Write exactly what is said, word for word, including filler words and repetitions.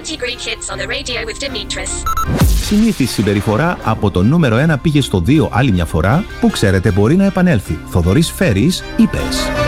twenty Greek hits on the radio with Dimitris. Συνήθις συμπεριφορά από το νούμερο ένα πήγε στο δύο άλλη μια φορά, που ξέρετε μπορεί να επανέλθει. Θοδωρής Φέρης, είπες.